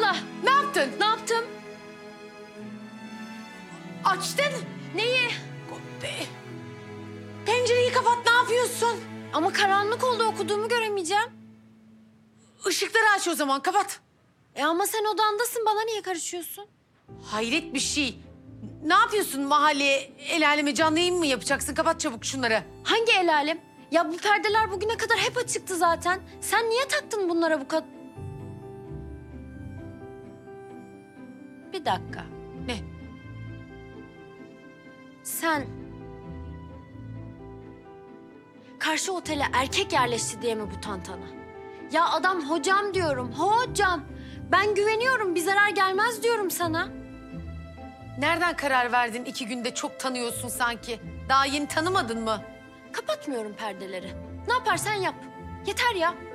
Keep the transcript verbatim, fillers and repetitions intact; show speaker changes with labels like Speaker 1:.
Speaker 1: abla.
Speaker 2: Ne yaptın?
Speaker 1: Ne yaptım?
Speaker 2: Açtın.
Speaker 1: Neyi?
Speaker 2: Be- Pencereyi kapat, ne yapıyorsun?
Speaker 1: Ama karanlık oldu, okuduğumu göremeyeceğim.
Speaker 2: Işıkları aç o zaman, kapat.
Speaker 1: E ama sen odandasın, bana niye karışıyorsun?
Speaker 2: Hayret bir şey. Ne yapıyorsun mahalleye, el aleme canlı yayın mı yapacaksın? Kapat çabuk şunları.
Speaker 1: Hangi el alem? Ya bu perdeler bugüne kadar hep açıktı zaten. Sen niye taktın bunlara bu kadar? Bir dakika.
Speaker 2: Ne?
Speaker 1: Sen... Karşı otele erkek yerleşti diye mi bu tantana? Ya adam hocam diyorum, hocam. Ben güveniyorum, bir zarar gelmez diyorum sana.
Speaker 2: Nereden karar verdin? İki günde çok tanıyorsun sanki. Daha yeni tanımadın mı?
Speaker 1: Kapatmıyorum perdeleri. Ne yaparsan yap. Yeter ya.